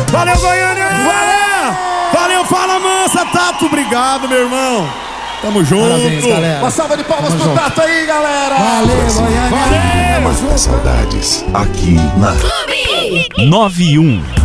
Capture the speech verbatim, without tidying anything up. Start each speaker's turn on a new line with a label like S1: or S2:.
S1: Valeu, Goiânia! Valeu! Valeu, fala mansa, Tato, obrigado, meu irmão. Tamo junto.
S2: Parabéns, galera.
S3: Uma salva de palmas
S2: Tamo
S3: pro
S2: junto.
S3: Tato aí, galera.
S2: Valeu, Goiânia.
S1: Valeu!
S4: Saudades aqui na
S5: nove um.